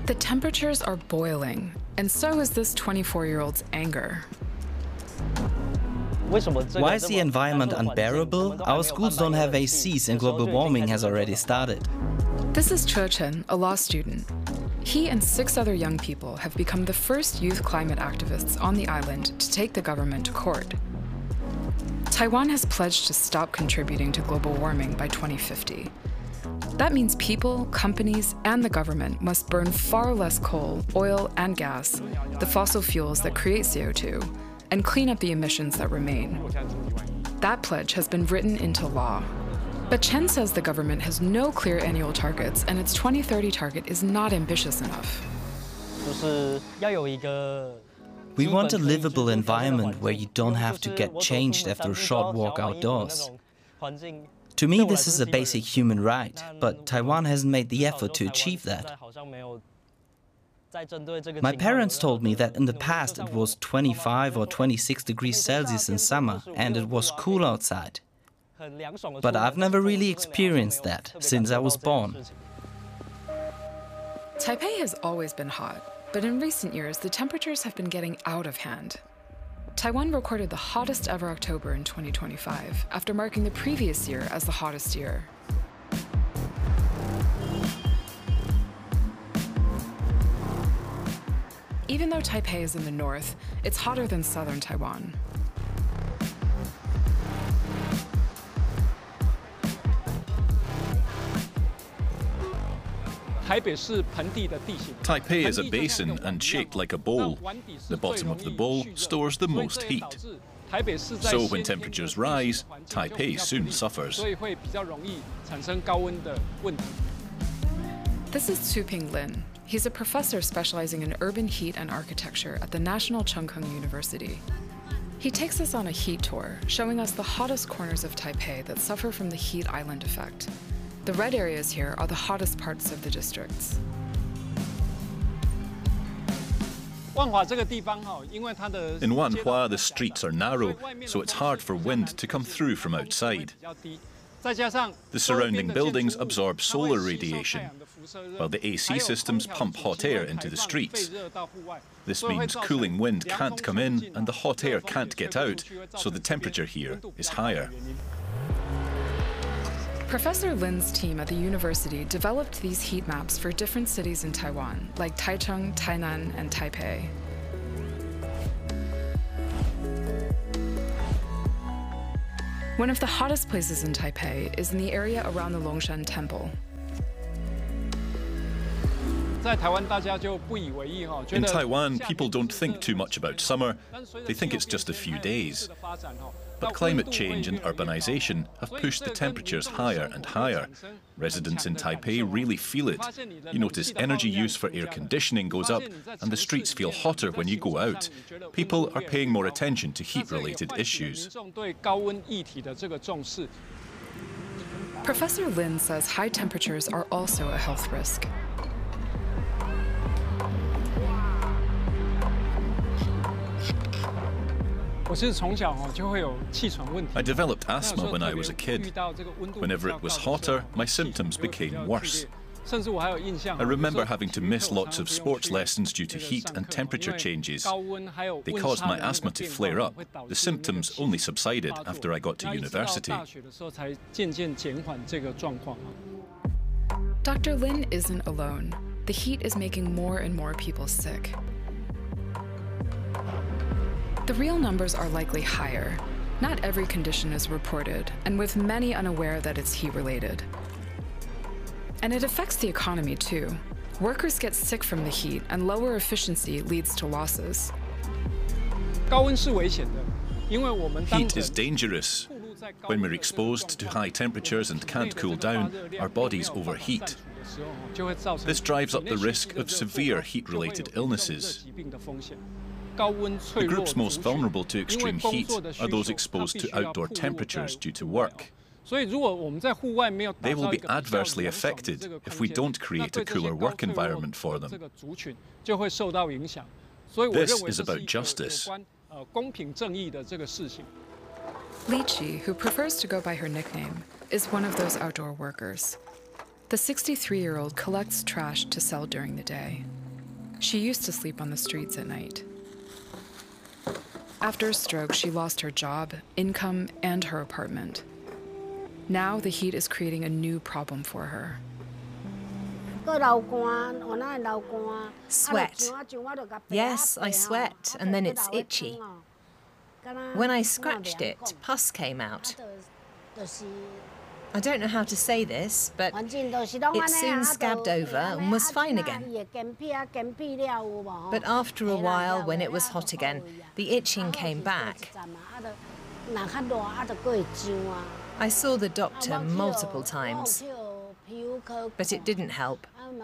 The temperatures are boiling, and so is this 24-year-old's anger. Why is the environment unbearable? Our schools don't have ACs and global warming has already started. This is Che Chen, a law student. He and 6 other young people have become the first youth climate activists on the island to take the government to court. Taiwan has pledged to stop contributing to global warming by 2050. That means people, companies, and the government must burn far less coal, oil, and gas, the fossil fuels that create CO2, and clean up the emissions that remain. That pledge has been written into law. But Chen says the government has no clear annual targets, and its 2030 target is not ambitious enough. We want a livable environment where you don't have to get changed after a short walk outdoors. To me, this is a basic human right, but Taiwan hasn't made the effort to achieve that. My parents told me that in the past it was 25 or 26 degrees Celsius in summer and it was cool outside. But I've never really experienced that since I was born. Taipei has always been hot, but in recent years the temperatures have been getting out of hand. Taiwan recorded the hottest ever October in 2025, after marking the previous year as the hottest year. Even though Taipei is in the north, it's hotter than southern Taiwan. Taipei is a basin and shaped like a bowl. The bottom of the bowl stores the most heat. So when temperatures rise, Taipei soon suffers. This is Tzu-Ping Lin. He's a professor specializing in urban heat and architecture at the National Cheng Kung University. He takes us on a heat tour, showing us the hottest corners of Taipei that suffer from the heat island effect. The red areas here are the hottest parts of the districts. In Wanhua, the streets are narrow, so it's hard for wind to come through from outside. The surrounding buildings absorb solar radiation, while the AC systems pump hot air into the streets. This means cooling wind can't come in and the hot air can't get out, so the temperature here is higher. Professor Lin's team at the university developed these heat maps for different cities in Taiwan, like Taichung, Tainan, and Taipei. One of the hottest places in Taipei is in the area around the Longshan Temple. In Taiwan, people don't think too much about summer. They think it's just a few days. But climate change and urbanization have pushed the temperatures higher and higher. Residents in Taipei really feel it. You notice energy use for air conditioning goes up, and the streets feel hotter when you go out. People are paying more attention to heat-related issues. Professor Lin says high temperatures are also a health risk. I developed asthma when I was a kid. Whenever it was hotter, my symptoms became worse. I remember having to miss lots of sports lessons due to heat and temperature changes. They caused my asthma to flare up. The symptoms only subsided after I got to university. Dr. Lin isn't alone. The heat is making more and more people sick. The real numbers are likely higher. Not every condition is reported, and with many unaware that it's heat-related. And it affects the economy too. Workers get sick from the heat, and lower efficiency leads to losses. Heat is dangerous. When we're exposed to high temperatures and can't cool down, our bodies overheat. This drives up the risk of severe heat-related illnesses. The groups most vulnerable to extreme heat are those exposed to outdoor temperatures due to work. They will be adversely affected if we don't create a cooler work environment for them. This is about justice. Li Qi, who prefers to go by her nickname, is one of those outdoor workers. The 63-year-old collects trash to sell during the day. She used to sleep on the streets at night. After a stroke, she lost her job, income, and her apartment. Now the heat is creating a new problem for her. Sweat. Yes, I sweat, and then it's itchy. When I scratched it, pus came out. I don't know how to say this, but it soon scabbed over and was fine again. But after a while, when it was hot again, the itching came back. I saw the doctor multiple times, but it didn't help.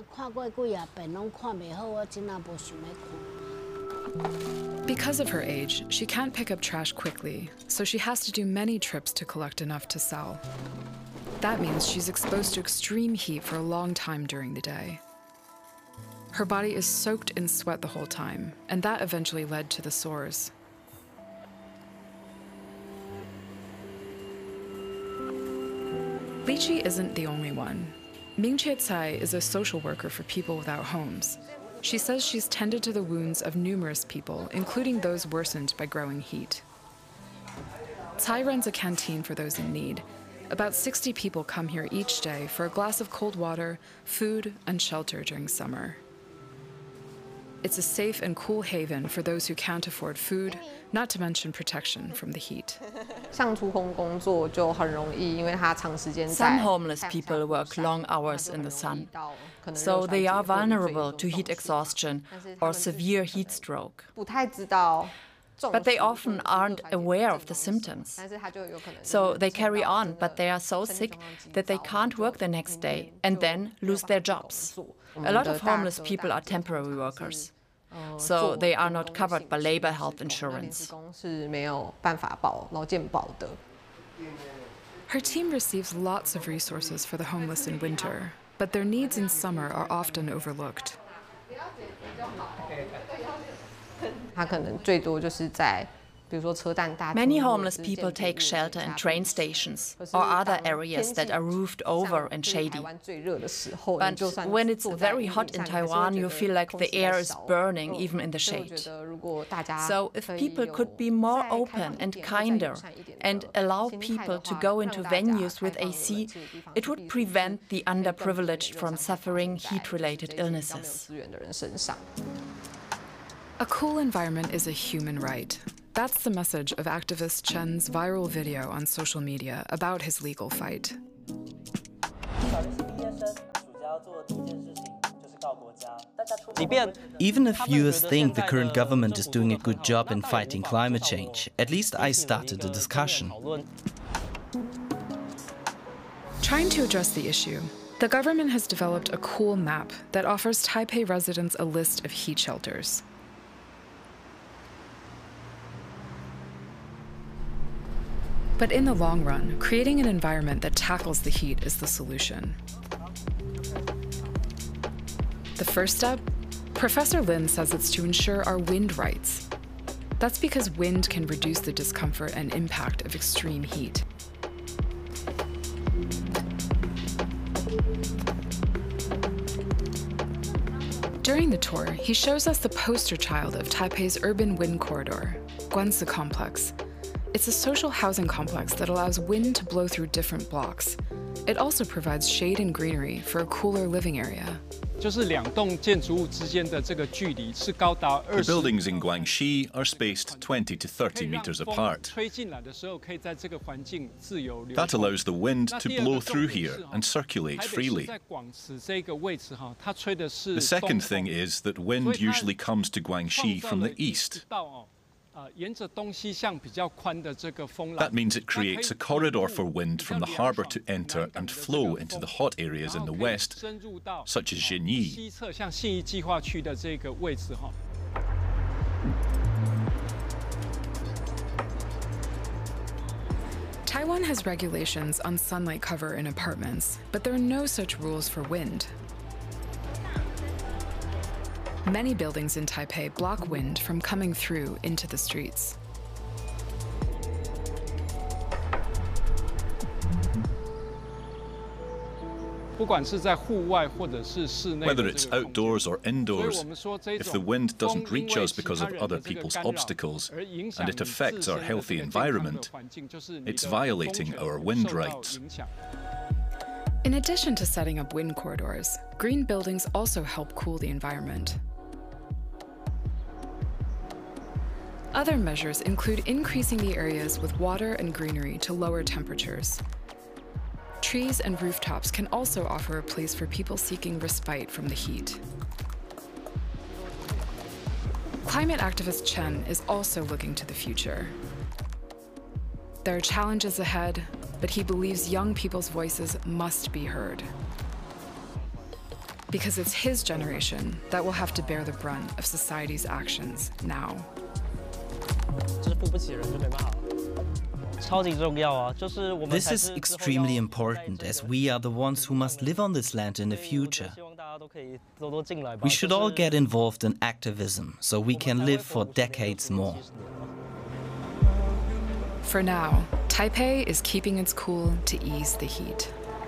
Because of her age, she can't pick up trash quickly, so she has to do many trips to collect enough to sell. That means she's exposed to extreme heat for a long time during the day. Her body is soaked in sweat the whole time, and that eventually led to the sores. Li Qi isn't the only one. Ming-Che Tsai is a social worker for people without homes. She says she's tended to the wounds of numerous people, including those worsened by growing heat. Tsai runs a canteen for those in need. About 60 people come here each day for a glass of cold water, food, and shelter during summer. It's a safe and cool haven for those who can't afford food, not to mention protection from the heat. Some homeless people work long hours in the sun, so they are vulnerable to heat exhaustion or severe heat stroke. But they often aren't aware of the symptoms. So they carry on, but they are so sick that they can't work the next day and then lose their jobs. A lot of homeless people are temporary workers, so they are not covered by labor health insurance. Her team receives lots of resources for the homeless in winter, but their needs in summer are often overlooked. Many homeless people take shelter in train stations or other areas that are roofed over and shady. But when it's very hot in Taiwan, you feel like the air is burning even in the shade. So if people could be more open and kinder and allow people to go into venues with AC, it would prevent the underprivileged from suffering heat-related illnesses. A cool environment is a human right. That's the message of activist Chen's viral video on social media about his legal fight. Even if viewers think the current government is doing a good job in fighting climate change, at least I started a discussion. Trying to address the issue, the government has developed a cool map that offers Taipei residents a list of heat shelters. But in the long run, creating an environment that tackles the heat is the solution. The first step? Professor Lin says it's to ensure our wind rights. That's because wind can reduce the discomfort and impact of extreme heat. During the tour, he shows us the poster child of Taipei's urban wind corridor, Guansi Complex. It's a social housing complex that allows wind to blow through different blocks. It also provides shade and greenery for a cooler living area. The buildings in Guangxi are spaced 20 to 30 meters apart. That allows the wind to blow through here and circulate freely. The second thing is that wind usually comes to Guangxi from the east. That means it creates a corridor for wind from the harbour to enter and flow into the hot areas in the west, such as Xinyi. Taiwan has regulations on sunlight cover in apartments, but there are no such rules for wind. Many buildings in Taipei block wind from coming through into the streets. Whether it's outdoors or indoors, if the wind doesn't reach us because of other people's obstacles, and it affects our healthy environment, it's violating our wind rights. In addition to setting up wind corridors, green buildings also help cool the environment. Other measures include increasing the areas with water and greenery to lower temperatures. Trees and rooftops can also offer a place for people seeking respite from the heat. Climate activist Chen is also looking to the future. There are challenges ahead, but he believes young people's voices must be heard. Because it's his generation that will have to bear the brunt of society's actions now. This is extremely important, as we are the ones who must live on this land in the future. We should all get involved in activism so we can live for decades more. For now, Taipei is keeping its cool to ease the heat.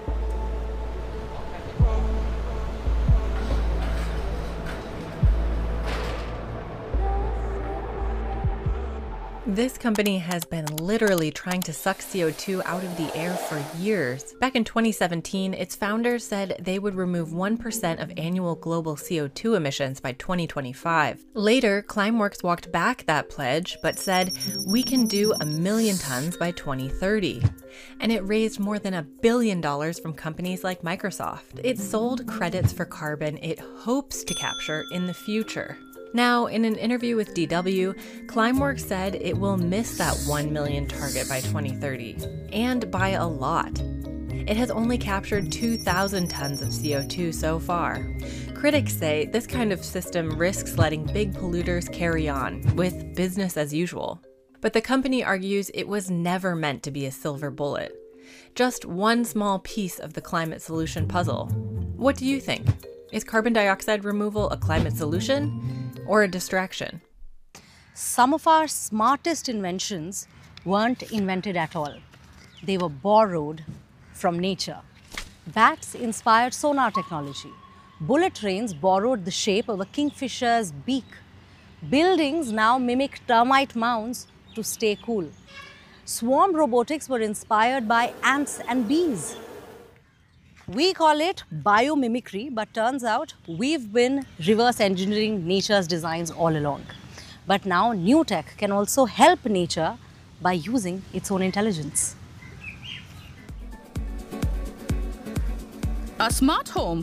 This company has been literally trying to suck CO2 out of the air for years. Back in 2017, its founders said they would remove 1% of annual global CO2 emissions by 2025. Later, Climeworks walked back that pledge, but said, we can do 1 million tons by 2030. And it raised more than $1 billion from companies like Microsoft. It sold credits for carbon it hopes to capture in the future. Now, in an interview with DW, Climeworks said it will miss that 1 million target by 2030, and by a lot. It has only captured 2,000 tons of CO2 so far. Critics say this kind of system risks letting big polluters carry on, with business as usual. But the company argues it was never meant to be a silver bullet. Just one small piece of the climate solution puzzle. What do you think? Is carbon dioxide removal a climate solution? Or a distraction? Some of our smartest inventions weren't invented at all. They were borrowed from nature. Bats inspired sonar technology. Bullet trains borrowed the shape of a kingfisher's beak. Buildings now mimic termite mounds to stay cool. Swarm robotics were inspired by ants and bees. We call it biomimicry, but turns out we've been reverse engineering nature's designs all along. But now new tech can also help nature by using its own intelligence. A smart home